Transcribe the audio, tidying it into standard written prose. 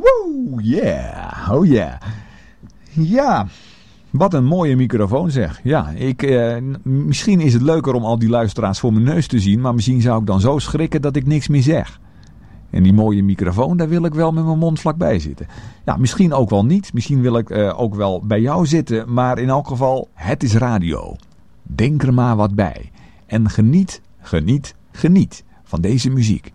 Woe, yeah, oh yeah. Ja, wat een mooie microfoon zeg. Ja, misschien is het leuker om al die luisteraars voor mijn neus te zien, maar misschien zou ik dan zo schrikken dat ik niks meer zeg. En die mooie microfoon, daar wil ik wel met mijn mond vlakbij zitten. Ja, misschien ook wel niet. Misschien wil ik ook wel bij jou zitten, maar in elk geval, het is radio. Denk er maar wat bij. En geniet van deze muziek.